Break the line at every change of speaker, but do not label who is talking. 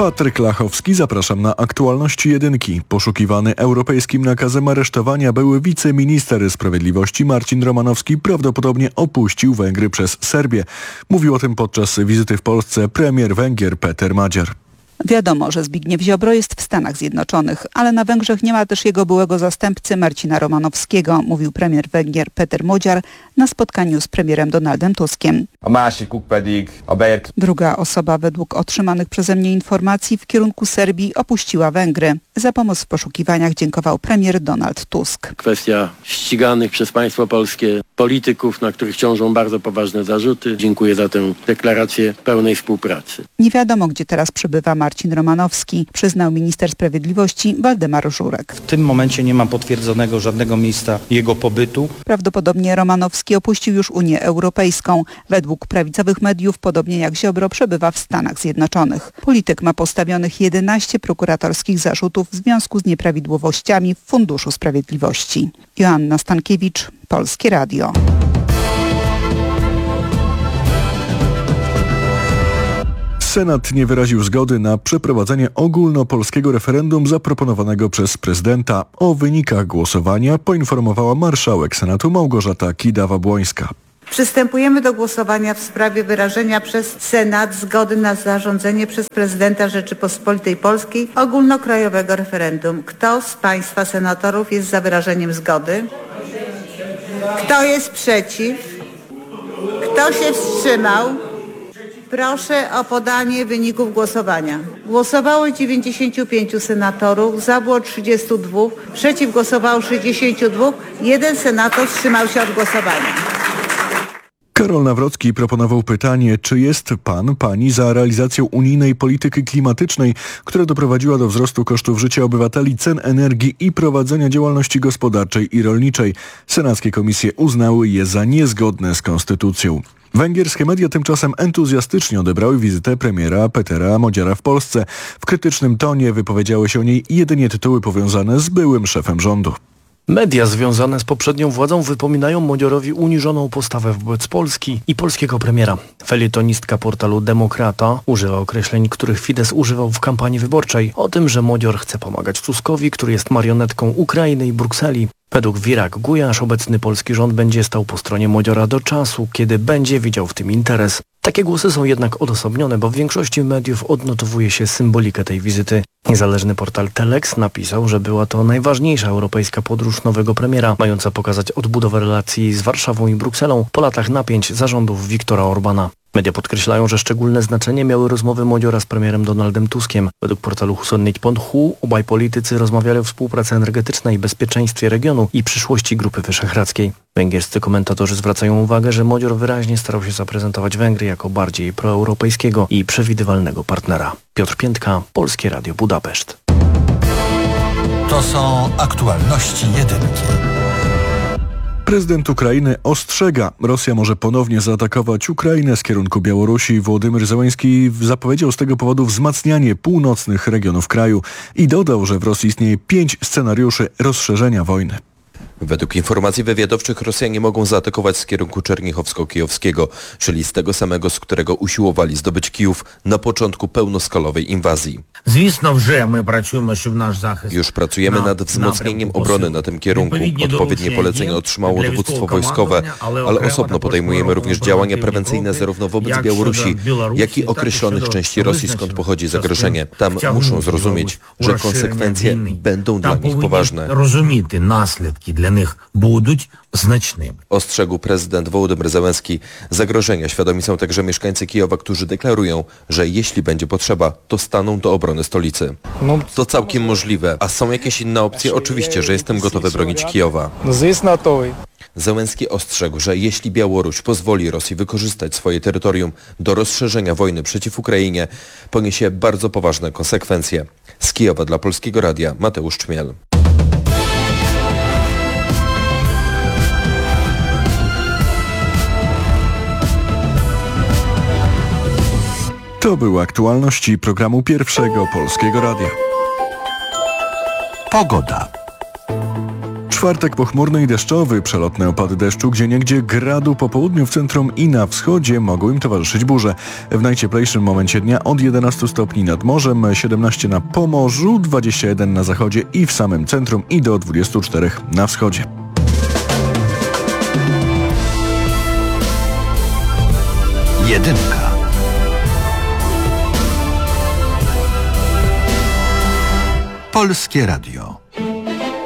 Patryk Lachowski, zapraszam na aktualności jedynki. Poszukiwany europejskim nakazem aresztowania były wiceminister sprawiedliwości Marcin Romanowski prawdopodobnie opuścił Węgry przez Serbię. Mówił o tym podczas wizyty w Polsce premier Węgier Peter Magyar.
Wiadomo, że Zbigniew Ziobro jest w Stanach Zjednoczonych, ale na Węgrzech nie ma też jego byłego zastępcy Marcina Romanowskiego, mówił premier Węgier Peter Magyar na spotkaniu z premierem Donaldem Tuskiem. Druga osoba według otrzymanych przeze mnie informacji w kierunku Serbii opuściła Węgry. Za pomoc w poszukiwaniach dziękował premier Donald Tusk.
Kwestia ściganych przez państwo polskie polityków, na których ciążą bardzo poważne zarzuty. Dziękuję za tę deklarację pełnej współpracy.
Nie wiadomo, gdzie teraz przebywa Marcin Romanowski, przyznał minister sprawiedliwości Waldemar Żurek.
W tym momencie nie ma potwierdzonego żadnego miejsca jego pobytu.
Prawdopodobnie Romanowski opuścił już Unię Europejską. Według prawicowych mediów, podobnie jak Ziobro, przebywa w Stanach Zjednoczonych. Polityk ma postawionych 11 prokuratorskich zarzutów w związku z nieprawidłowościami w Funduszu Sprawiedliwości. Joanna Stankiewicz, Polskie Radio.
Senat nie wyraził zgody na przeprowadzenie ogólnopolskiego referendum zaproponowanego przez prezydenta. O wynikach głosowania poinformowała marszałek Senatu Małgorzata Kidawa-Błońska.
Przystępujemy do głosowania w sprawie wyrażenia przez Senat zgody na zarządzenie przez prezydenta Rzeczypospolitej Polskiej ogólnokrajowego referendum. Kto z państwa senatorów jest za wyrażeniem zgody? Kto jest przeciw? Kto się wstrzymał? Proszę o podanie wyników głosowania. Głosowało 95 senatorów, za było 32, przeciw głosowało 62, 1 senator wstrzymał się od głosowania.
Karol Nawrocki proponował pytanie, czy jest pani za realizacją unijnej polityki klimatycznej, która doprowadziła do wzrostu kosztów życia obywateli, cen energii i prowadzenia działalności gospodarczej i rolniczej. Senackie komisje uznały je za niezgodne z konstytucją. Węgierskie media tymczasem entuzjastycznie odebrały wizytę premiera Petera Magyara w Polsce. W krytycznym tonie wypowiedziały się o niej jedynie tytuły powiązane z byłym szefem rządu.
Media związane z poprzednią władzą wypominają Magyorowi uniżoną postawę wobec Polski i polskiego premiera. Felietonistka portalu Demokrata używa określeń, których Fidesz używał w kampanii wyborczej. O tym, że Magyar chce pomagać Tuskowi, który jest marionetką Ukrainy i Brukseli. Według Wirak Gujasz obecny polski rząd będzie stał po stronie Magyara do czasu, kiedy będzie widział w tym interes. Takie głosy są jednak odosobnione, bo w większości mediów odnotowuje się symbolikę tej wizyty. Niezależny portal Telex napisał, że była to najważniejsza europejska podróż nowego premiera, mająca pokazać odbudowę relacji z Warszawą i Brukselą po latach napięć zarządów Viktora Orbana. Media podkreślają, że szczególne znaczenie miały rozmowy Magyara z premierem Donaldem Tuskiem. Według portalu Husonnytpont.hu obaj politycy rozmawiali o współpracy energetycznej, bezpieczeństwie regionu i przyszłości Grupy Wyszehradzkiej. Węgierscy komentatorzy zwracają uwagę, że Magyar wyraźnie starał się zaprezentować Węgry jako bardziej proeuropejskiego i przewidywalnego partnera. Piotr Piętka, Polskie Radio Budapeszt.
To są aktualności jedynki.
Prezydent Ukrainy ostrzega, Rosja może ponownie zaatakować Ukrainę z kierunku Białorusi. Wołodymyr Zełenski zapowiedział z tego powodu wzmacnianie północnych regionów kraju i dodał, że w Rosji istnieje 5 scenariuszy rozszerzenia wojny.
Według informacji wywiadowczych Rosjanie mogą zaatakować z kierunku czernichowsko-kijowskiego, czyli z tego samego, z którego usiłowali zdobyć Kijów na początku pełnoskalowej inwazji. Już pracujemy nad wzmocnieniem obrony na tym kierunku. Odpowiednie polecenia otrzymało dowództwo wojskowe, ale osobno podejmujemy również działania prewencyjne zarówno wobec Białorusi, jak i określonych części Rosji, skąd pochodzi zagrożenie. Tam muszą zrozumieć, że konsekwencje będą dla nich poważne. Ostrzegł prezydent Wołodymyr Zełenski. Zagrożenia świadomi są także mieszkańcy Kijowa, którzy deklarują, że jeśli będzie potrzeba, to staną do obrony stolicy. To całkiem możliwe. A są jakieś inne opcje? Oczywiście, że jestem gotowy bronić Kijowa. Zełenski ostrzegł, że jeśli Białoruś pozwoli Rosji wykorzystać swoje terytorium do rozszerzenia wojny przeciw Ukrainie, poniesie bardzo poważne konsekwencje. Z Kijowa dla Polskiego Radia Mateusz Czmiel.
To były aktualności programu Pierwszego Polskiego Radia.
Pogoda.
Czwartek pochmurny i deszczowy, przelotne opady deszczu, gdzieniegdzie gradu po południu, w centrum i na wschodzie mogą im towarzyszyć burze. W najcieplejszym momencie dnia od 11 stopni nad morzem, 17 na Pomorzu, 21 na zachodzie i w samym centrum i do 24 na wschodzie.
Jedynka. Polskie Radio.